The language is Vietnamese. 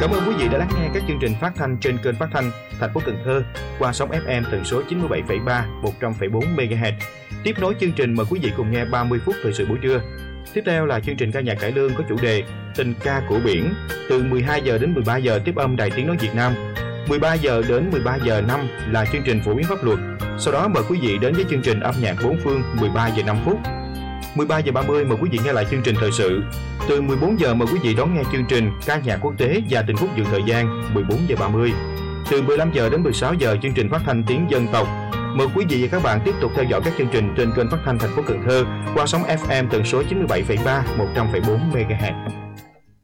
Cảm ơn quý vị đã lắng nghe các chương trình phát thanh trên kênh phát thanh thành phố Cần Thơ qua sóng FM tần số 97,3, 100,4 MHz. Tiếp nối chương trình, mời quý vị cùng nghe 30 phút thời sự buổi trưa. Tiếp theo là chương trình ca nhạc cải lương có chủ đề Tình ca của biển. Từ 12 giờ đến 13 giờ tiếp âm Đài Tiếng nói Việt Nam. 13 giờ đến 13 giờ 5 là chương trình phổ biến pháp luật. Sau đó mời quý vị đến với chương trình âm nhạc bốn phương 13 giờ 5 phút. 13 giờ 30 mời quý vị nghe lại chương trình thời sự. Từ 14 giờ mời quý vị đón nghe chương trình ca nhạc quốc tế và tình khúc dừng thời gian 14 giờ 30. Từ 15 giờ đến 16 giờ chương trình phát thanh tiếng dân tộc. Mời quý vị và các bạn tiếp tục theo dõi các chương trình trên kênh phát thanh thành phố Cần Thơ qua sóng FM tần số 97,3, 100,4 MHz.